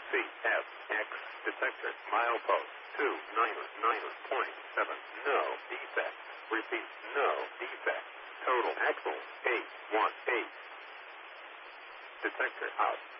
CFX detector milepost 299.7. No defect. Repeat, no defect. Total axle 818. Detector out.